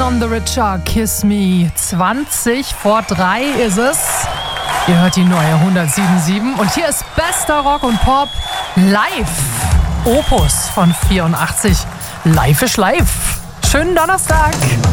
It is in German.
on the Richer, Kiss Me. 20 vor 3 ist es. Ihr hört die neue 107.7 und hier ist bester Rock und Pop live. Opus von 84. Live ist live. Schönen Donnerstag.